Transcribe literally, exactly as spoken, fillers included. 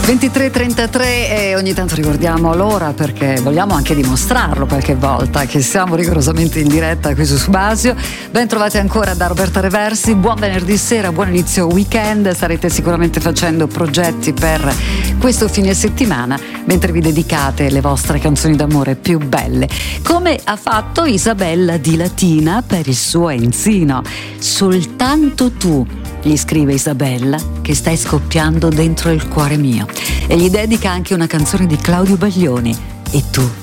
ventitré e trentatré e ogni tanto ricordiamo l'ora perché vogliamo anche dimostrarlo qualche volta che siamo rigorosamente in diretta qui su Subasio. Ben trovati ancora da Roberta Reversi, buon venerdì sera, buon inizio weekend, starete sicuramente facendo progetti per questo fine settimana mentre vi dedicate le vostre canzoni d'amore più belle, come ha fatto Isabella di Latina per il suo Enzino. Soltanto tu, gli scrive Isabella, che stai scoppiando dentro il cuore mio, e gli dedica anche una canzone di Claudio Baglioni, E tu